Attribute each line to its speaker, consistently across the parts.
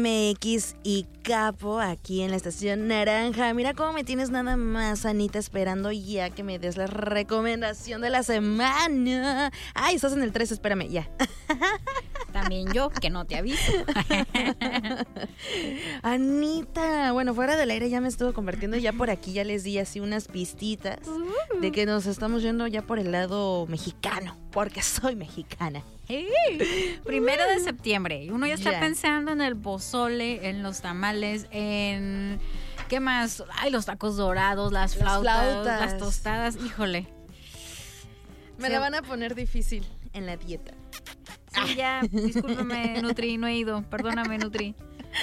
Speaker 1: MX y Capo aquí en la estación Naranja. Mira cómo me tienes nada más, Anita, esperando ya que me des la recomendación de la semana. Ay, estás en el 3, espérame, ya.
Speaker 2: También yo, que no te aviso.
Speaker 1: Anita, bueno, fuera del aire ya me estuve convirtiendo, ya por aquí ya les di así unas pistitas de que nos estamos yendo ya por el lado mexicano, porque soy mexicana.
Speaker 2: Hey, 1 de septiembre. Uno ya está pensando en el pozole, en los tamales, en... ¿qué más? Ay, los tacos dorados, las flautas, las tostadas. Híjole.
Speaker 1: Me la van a poner difícil en la dieta.
Speaker 2: Sí, ya, discúlpame, Nutri, no he ido. Perdóname, Nutri.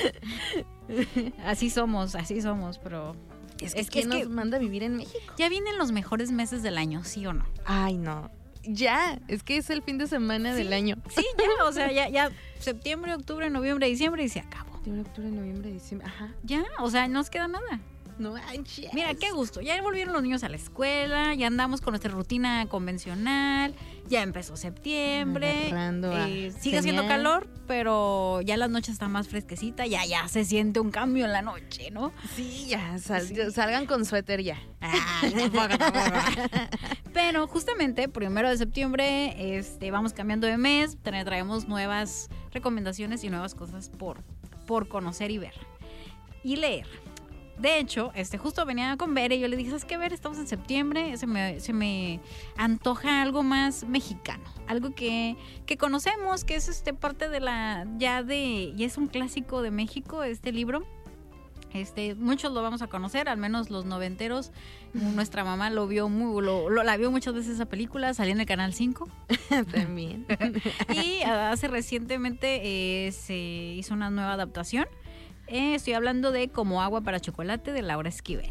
Speaker 2: Así somos, pero...
Speaker 1: Es que nos manda a vivir en México.
Speaker 2: Ya vienen los mejores meses del año, ¿sí o no?
Speaker 1: Ay, no. Ya, es que es el fin de semana del año.
Speaker 2: Sí, ya, o sea, ya septiembre, octubre, noviembre, diciembre y se acabó.
Speaker 1: Septiembre, octubre, noviembre, diciembre, ajá.
Speaker 2: Ya, o sea, no nos queda nada.
Speaker 1: No manches.
Speaker 2: Mira, qué gusto. Ya volvieron los niños a la escuela, ya andamos con nuestra rutina convencional, ya empezó septiembre. Sigue haciendo calor, pero ya las noches están más fresquecitas, ya se siente un cambio en la noche, ¿no?
Speaker 1: Sí, ya, salgan con suéter ya.
Speaker 2: Tampoco. Pero justamente, 1 de septiembre, vamos cambiando de mes, traemos nuevas recomendaciones y nuevas cosas por conocer y ver. Y leer. De hecho, justo venía con Bere y yo le dije, ¿sabes qué, Bere? Estamos en septiembre, se me antoja algo más mexicano, algo que conocemos, que es parte de ya es un clásico de México, este libro. Muchos lo vamos a conocer, al menos los noventeros. Nuestra mamá la vio muchas veces esa película, salía en el Canal 5.
Speaker 1: También.
Speaker 2: Y hace recientemente se hizo una nueva adaptación. Estoy hablando de Como agua para chocolate, de Laura Esquivel.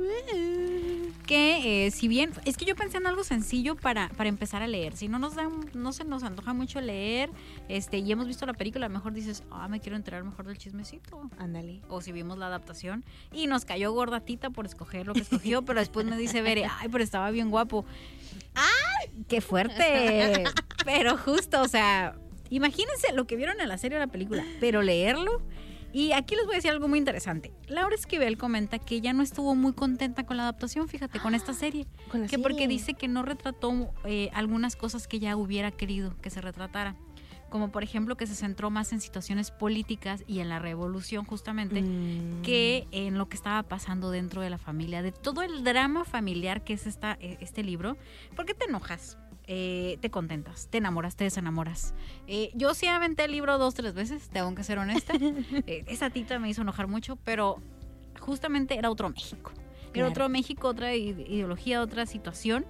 Speaker 2: Que si bien, es que yo pensé en algo sencillo para empezar a leer. Si no se nos antoja mucho leer, y hemos visto la película, a lo mejor dices, me quiero enterar mejor del chismecito.
Speaker 1: Ándale.
Speaker 2: O si vimos la adaptación y nos cayó gorda Tita por escoger lo que escogió, pero después me dice Bere, pero estaba bien guapo. ¡Ay! ¡Qué fuerte! Pero justo, o sea, imagínense lo que vieron en la serie o la película, pero leerlo. Y aquí les voy a decir algo muy interesante. Laura Esquivel comenta que ella no estuvo muy contenta con la adaptación, fíjate, con esta serie. Porque dice que no retrató algunas cosas que ella hubiera querido que se retratara. Como por ejemplo que se centró más en situaciones políticas y en la revolución justamente, que en lo que estaba pasando dentro de la familia, de todo el drama familiar que es este libro. ¿Por qué te enojas? Te contentas, te enamoras, te desenamoras. Yo sí aventé el libro 2-3 veces, tengo que ser honesta. Esa Tita me hizo enojar mucho, pero justamente era otro México. Era otro México, otra ideología, otra situación.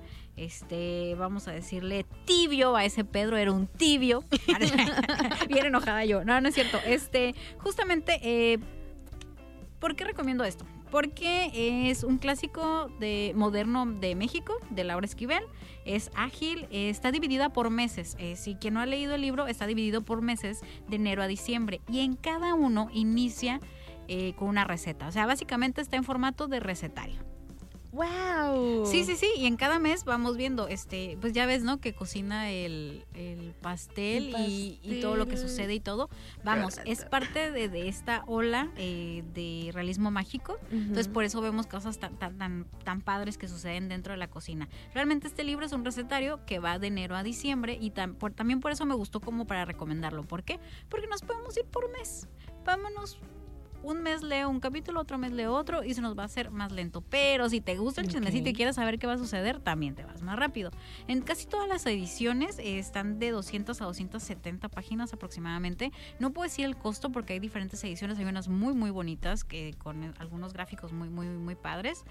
Speaker 2: Vamos a decirle tibio a ese Pedro, era un tibio. Bien enojada yo. No es cierto. Justamente, ¿por qué recomiendo esto? Porque es un clásico moderno de México, de Laura Esquivel. Es ágil, está dividida por meses. Si quien no ha leído el libro, está dividido por meses de enero a diciembre. Y en cada uno inicia con una receta. O sea, básicamente está en formato de recetario.
Speaker 1: ¡Wow!
Speaker 2: Sí, y en cada mes vamos viendo, pues ya ves, ¿no? Que cocina el pastel y todo lo que sucede y todo. Vamos, es parte de esta ola de realismo mágico. Entonces, por eso vemos cosas tan padres que suceden dentro de la cocina. Realmente este libro es un recetario que va de enero a diciembre y también por eso me gustó como para recomendarlo. ¿Por qué? Porque nos podemos ir por mes. Vámonos. Un mes leo un capítulo, otro mes leo otro y se nos va a hacer más lento. Pero si te gusta el chismecito y quieres saber qué va a suceder, también te vas más rápido. En casi todas las ediciones están de 200 a 270 páginas aproximadamente. No puedo decir el costo porque hay diferentes ediciones. Hay unas muy, muy bonitas que con algunos gráficos muy, muy, muy padres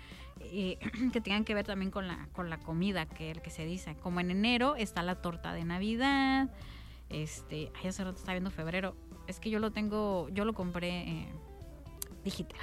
Speaker 2: que tengan que ver también con la comida, que se dice. Como en enero está la torta de Navidad. Hace rato estaba viendo febrero. Es que yo lo compré digital.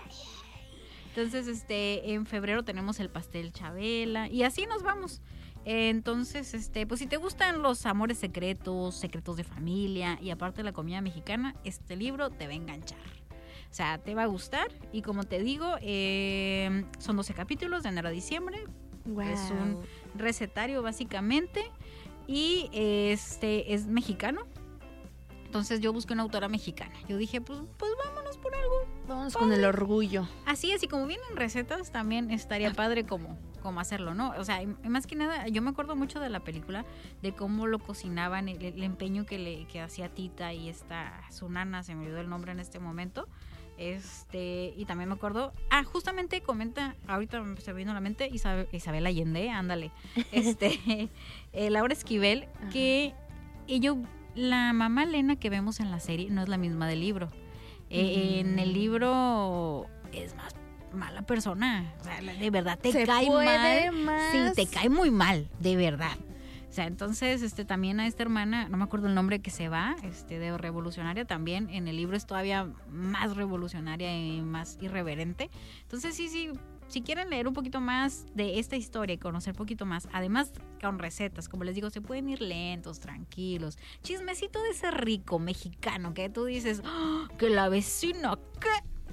Speaker 2: Entonces, en febrero tenemos el pastel Chabela y así nos vamos. Entonces, pues si te gustan los amores secretos de familia y aparte de la comida mexicana, este libro te va a enganchar. O sea, te va a gustar y como te digo, son 12 capítulos de enero a diciembre.
Speaker 1: Wow.
Speaker 2: Es un recetario básicamente y es mexicano. Entonces yo busqué una autora mexicana. Yo dije, pues vámonos por algo.
Speaker 1: Vamos con el orgullo.
Speaker 2: Así es, y como vienen recetas, también estaría padre como hacerlo, ¿no? O sea, y más que nada, yo me acuerdo mucho de la película, de cómo lo cocinaban, el empeño que hacía Tita y su nana, se me olvidó el nombre en este momento. Y también me acuerdo, justamente comenta, ahorita me está viendo la mente, Isabel Allende, ándale, Laura Esquivel, que la mamá Elena que vemos en la serie no es la misma del libro. En el libro es más mala persona, o sea, de verdad te cae mal. Sí, te cae muy mal, de verdad. O sea, entonces también a esta hermana, no me acuerdo el nombre, que se va, de revolucionaria, también en el libro es todavía más revolucionaria y más irreverente. Entonces sí, si quieren leer un poquito más de esta historia y conocer un poquito más, además con recetas, como les digo, se pueden ir lentos, tranquilos, chismecito de ese rico mexicano que tú dices, ¡oh, que la vecina, qué!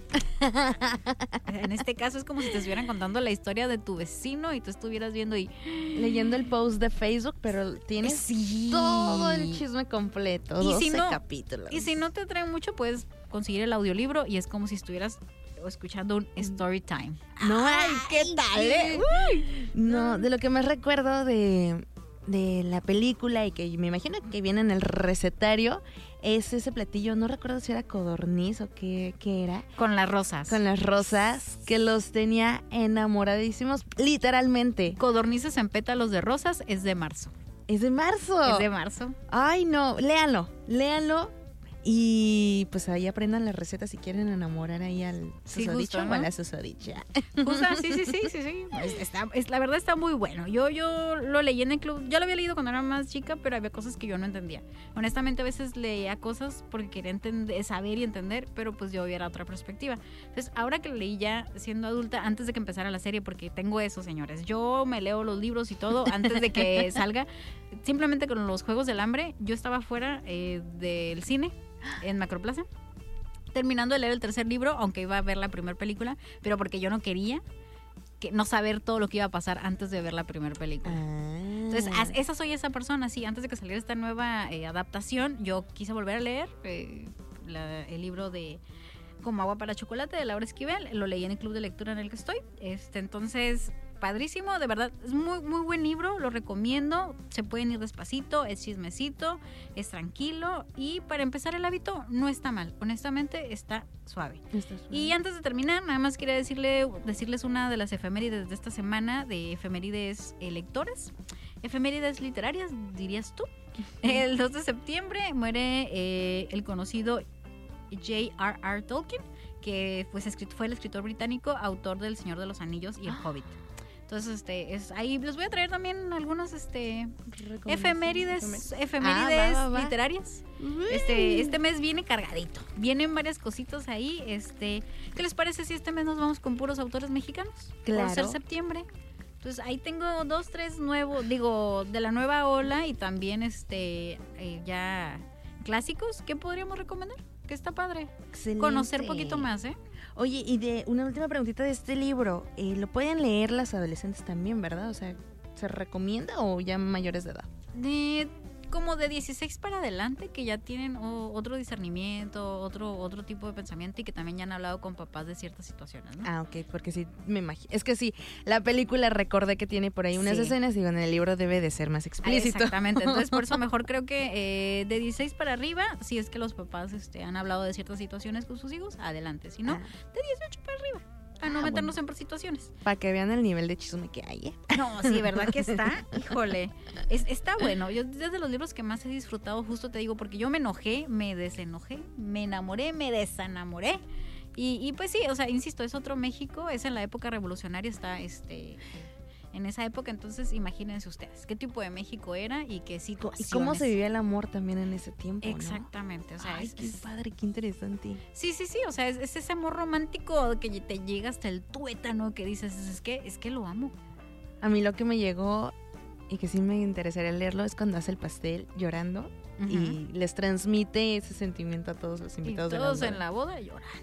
Speaker 2: En este caso es como si te estuvieran contando la historia de tu vecino y tú estuvieras viendo y
Speaker 1: leyendo el post de Facebook, pero tienes todo el chisme completo, 12 capítulos.
Speaker 2: Y si no te trae mucho, puedes conseguir el audiolibro y es como si estuvieras escuchando un story time.
Speaker 1: No, ay, ¿qué tal? No, de lo que más recuerdo de la película y que me imagino que viene en el recetario es ese platillo, no recuerdo si era codorniz o qué era.
Speaker 2: Con las rosas.
Speaker 1: Con las rosas, que los tenía enamoradísimos, literalmente.
Speaker 2: Codornices en pétalos de rosas es de marzo.
Speaker 1: ¿Es de marzo?
Speaker 2: Es de marzo.
Speaker 1: Ay, no, léanlo. Y pues ahí aprendan las recetas si quieren enamorar ahí al susodicho, ¿no? O a la susodicha.
Speaker 2: Justo, sí. La verdad está muy bueno. Yo lo leí en el club, yo lo había leído cuando era más chica, pero había cosas que yo no entendía. Honestamente a veces leía cosas porque quería saber y entender, pero pues yo era otra perspectiva. Entonces ahora que lo leí ya siendo adulta, antes de que empezara la serie, porque tengo eso, señores, yo me leo los libros y todo antes de que salga. Simplemente con los Juegos del Hambre, yo estaba fuera del cine en Macroplaza, terminando de leer el tercer libro, aunque iba a ver la primera película, pero porque yo no quería no saber todo lo que iba a pasar antes de ver la primera película. Entonces, soy esa persona, sí, antes de que saliera esta nueva adaptación, yo quise volver a leer el libro de Como agua para chocolate de Laura Esquivel, lo leí en el club de lectura en el que estoy, entonces padrísimo, de verdad, es muy muy buen libro, lo recomiendo, se pueden ir despacito, es chismecito, es tranquilo y para empezar el hábito no está mal, honestamente está suave. Y antes de terminar, nada más quería decirles una de las efemérides de esta semana, de efemérides lectoras, efemérides literarias, dirías tú. El 2 de septiembre muere el conocido J.R.R. Tolkien, que pues fue el escritor británico, autor del Señor de los Anillos y El Hobbit. Entonces, ahí les voy a traer también algunas efemérides literarias. Este mes viene cargadito. Vienen varias cositas ahí. ¿Qué les parece si este mes nos vamos con puros autores mexicanos?
Speaker 1: Claro.
Speaker 2: Por ser septiembre. Entonces, ahí tengo 2, 3 nuevos, de la nueva ola y también ya clásicos. ¿Qué podríamos recomendar? Que está padre.
Speaker 1: Excelente.
Speaker 2: Conocer poquito más,
Speaker 1: Oye, y de una última preguntita de este libro, lo pueden leer las adolescentes también, ¿verdad? O sea, ¿se recomienda o ya mayores de edad?
Speaker 2: Como de 16 para adelante, que ya tienen otro discernimiento, otro tipo de pensamiento y que también ya han hablado con papás de ciertas situaciones, ¿no? Ok,
Speaker 1: porque sí, me imagino. Es que sí, la película recordé que tiene por ahí unas escenas y en el libro debe de ser más explícito.
Speaker 2: Exactamente, entonces por eso mejor creo que de 16 para arriba, si es que los papás han hablado de ciertas situaciones con sus hijos, adelante, si no, de 18 para arriba. A no meternos en situaciones.
Speaker 1: Para que vean el nivel de chisme que hay,
Speaker 2: No, sí, ¿verdad que está? Híjole, está bueno. Yo desde los libros que más he disfrutado, justo te digo, porque yo me enojé, me desenojé, me enamoré, me desenamoré. Y pues sí, o sea, insisto, es otro México, es en la época revolucionaria, está en esa época, entonces imagínense ustedes qué tipo de México era y qué situaciones.
Speaker 1: Y cómo se vivía el amor también en ese tiempo,
Speaker 2: exactamente,
Speaker 1: ¿no?
Speaker 2: O sea,
Speaker 1: qué padre, qué interesante.
Speaker 2: Sí, o sea, es ese amor romántico que te llega hasta el tuétano, que dices, es que lo amo.
Speaker 1: A mí lo que me llegó y que sí me interesaría leerlo es cuando hace el pastel llorando y les transmite ese sentimiento a todos los invitados
Speaker 2: y todos en la boda llorando.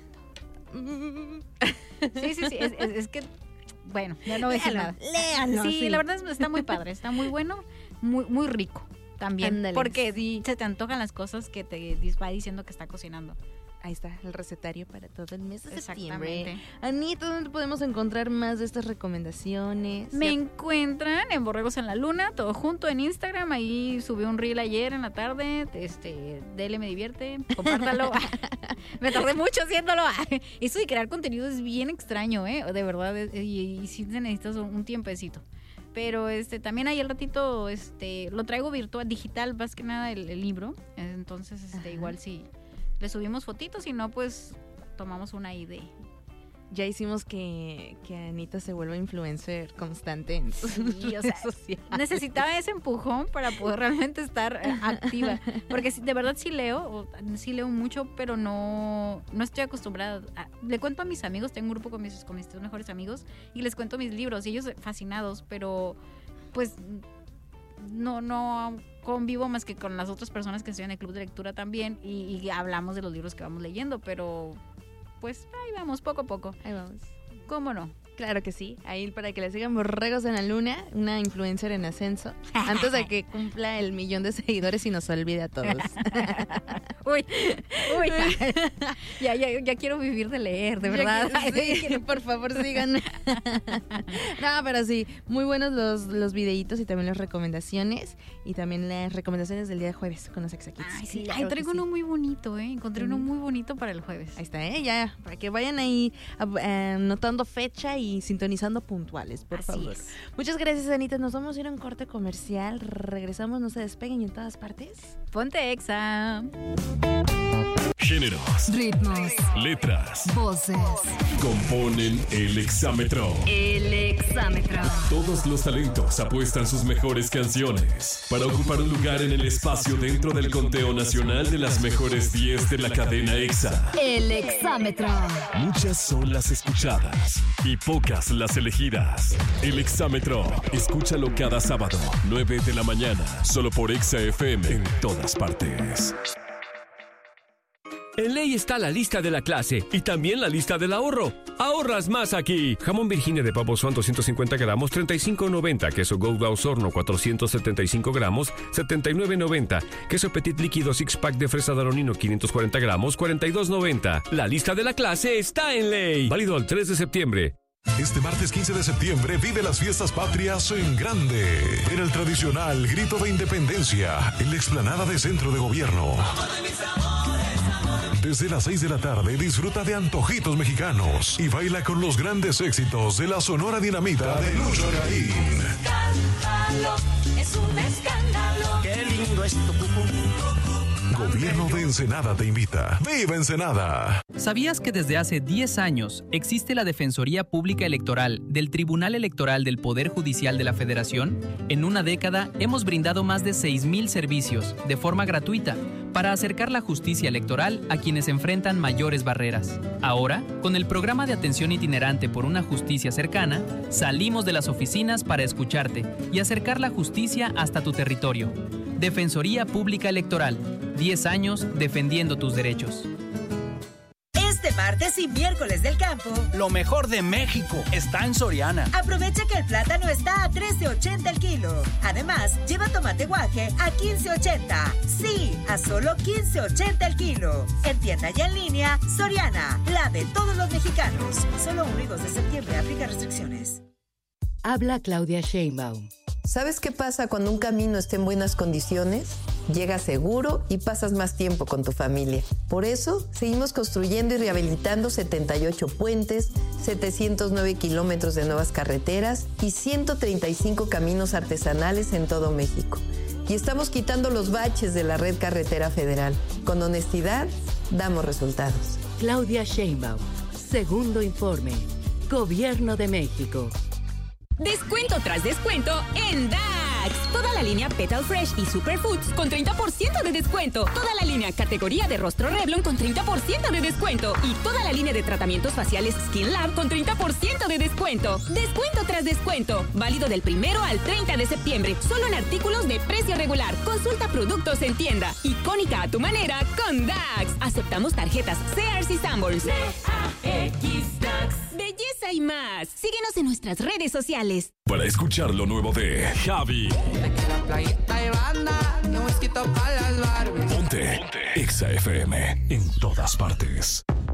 Speaker 2: Sí, es que bueno, ya no voy a decir nada.
Speaker 1: Léanlo.
Speaker 2: Sí, la verdad está muy padre, está muy bueno, muy, muy rico. también.
Speaker 1: Ándale,
Speaker 2: porque
Speaker 1: sí.
Speaker 2: se te antojan las cosas que te va diciendo que está cocinando.
Speaker 1: Ahí está, el recetario para todo el mes de septiembre.
Speaker 2: Exactamente.
Speaker 1: Anita, ¿dónde podemos encontrar más de estas recomendaciones?
Speaker 2: Me encuentran en Borregos en la Luna, todo junto en Instagram. Ahí subí un reel ayer en la tarde. Dele, me divierte. Compártalo. Me tardé mucho haciéndolo. Eso de crear contenido es bien extraño, de verdad. Y sí necesitas un tiempecito. Pero también ahí al ratito lo traigo virtual, digital, más que nada el libro. Entonces, igual sí. Le subimos fotitos y no, pues tomamos una ID.
Speaker 1: Ya hicimos que Anita se vuelva influencer constante en sus
Speaker 2: redes sociales. Necesitaba ese empujón para poder realmente estar activa. Porque de verdad sí leo mucho, pero no estoy acostumbrada. Le cuento a mis amigos, tengo un grupo con mis dos mejores amigos, y les cuento mis libros, y ellos fascinados, pero pues no convivo más que con las otras personas que estoy en el club de lectura también y hablamos de los libros que vamos leyendo, pero pues ahí vamos, poco a poco.
Speaker 1: Ahí vamos.
Speaker 2: ¿Cómo no?
Speaker 1: Claro que sí, ahí para que le sigan Borregos en la Luna, una influencer en ascenso, antes de que cumpla el 1,000,000 de seguidores y nos olvide a todos.
Speaker 2: Uy, ya quiero vivir de leer, de verdad.
Speaker 1: Sí, por favor sigan. No, pero sí, muy buenos los videitos y también las recomendaciones, y también las recomendaciones del día de jueves con los Exacits.
Speaker 2: Ay, sí, traigo uno muy bonito, encontré uno muy bonito para el jueves.
Speaker 1: Ahí está, ya, para que vayan ahí anotando fecha y sintonizando puntuales, por favor.
Speaker 2: Es.
Speaker 1: Muchas gracias, Anita. Nos vamos a ir a un corte comercial. Regresamos, no se despeguen, y en todas partes.
Speaker 2: Ponte Exa.
Speaker 3: Géneros,
Speaker 4: ritmos,
Speaker 3: letras,
Speaker 4: voces.
Speaker 3: componen el Exámetro.
Speaker 4: El Exámetro.
Speaker 3: Todos los talentos apuestan sus mejores canciones para ocupar un lugar en el espacio dentro del conteo nacional de las mejores 10 de la cadena Exa.
Speaker 4: El Exámetro.
Speaker 3: Muchas son las escuchadas y pocas las elegidas. El Exámetro, escúchalo cada sábado, 9 de la mañana, solo por Exa FM en todas partes.
Speaker 5: En Ley está la lista de la clase y también la lista del ahorro. Ahorras más aquí. Jamón Virginia de pavo Swan 250 gramos, 35.90. Queso Gouda Osorno 475 gramos, 79.90. Queso Petit líquido six pack de fresa Danonino 540 gramos, 42.90. La lista de la clase está en Ley. Válido al 3 de septiembre.
Speaker 6: Este martes 15 de septiembre vive las fiestas patrias en grande. En el tradicional Grito de Independencia, en la explanada de Centro de Gobierno. Desde las 6 de la tarde disfruta de antojitos mexicanos y baila con los grandes éxitos de la Sonora Dinamita de Lucho Garín.
Speaker 7: Escándalo, es un escándalo. Qué lindo es tu cucú.
Speaker 6: Gobierno de Ensenada te invita. ¡Viva Ensenada!
Speaker 8: ¿Sabías que desde hace 10 años existe la Defensoría Pública Electoral del Tribunal Electoral del Poder Judicial de la Federación? En una década hemos brindado más de 6,000 servicios de forma gratuita para acercar la justicia electoral a quienes enfrentan mayores barreras. Ahora, con el programa de atención itinerante por una justicia cercana, salimos de las oficinas para escucharte y acercar la justicia hasta tu territorio. Defensoría Pública Electoral, 10 años defendiendo tus derechos.
Speaker 9: Este martes y miércoles del campo,
Speaker 10: lo mejor de México está en Soriana.
Speaker 9: Aprovecha que el plátano está a $13.80 el kilo. Además, lleva tomate guaje a $15.80. Sí, a solo $15.80 el kilo. En tienda y en línea, Soriana, la de todos los mexicanos. Solo 1 y 2 de septiembre, aplica restricciones.
Speaker 11: Habla Claudia Sheinbaum.
Speaker 12: ¿Sabes qué pasa cuando un camino está en buenas condiciones? Llegas seguro y pasas más tiempo con tu familia. Por eso, seguimos construyendo y rehabilitando 78 puentes, 709 kilómetros de nuevas carreteras y 135 caminos artesanales en todo México. Y estamos quitando los baches de la red carretera federal. Con honestidad, damos resultados.
Speaker 11: Claudia Sheinbaum. Segundo informe. Gobierno de México.
Speaker 13: Descuento tras descuento en DAX. Toda la línea Petal Fresh y Superfoods con 30% de descuento. Toda la línea categoría de rostro Revlon con 30% de descuento. Y toda la línea de tratamientos faciales Skin Lab con 30% de descuento. Descuento tras descuento. Válido del 1 al 30 de septiembre. Solo en artículos de precio regular. Consulta productos en tienda. Icónica a tu manera con DAX. Aceptamos tarjetas Sears y Sanborns.
Speaker 7: DAX.
Speaker 13: Belleza hay más. Síguenos en nuestras redes sociales.
Speaker 3: Para escuchar lo nuevo de Javi. Ponte Exa FM en todas partes.